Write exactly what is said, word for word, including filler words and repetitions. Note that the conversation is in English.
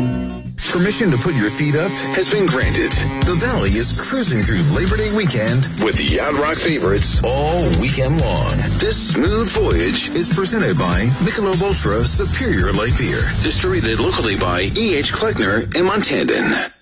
Permission to put your feet up has been granted. The Valley is cruising through Labor Day weekend with the Yacht Rock favorites all weekend long. This smooth voyage is presented by Michelob Ultra Superior Light Beer, distributed locally by E H. Kleckner in Montandon.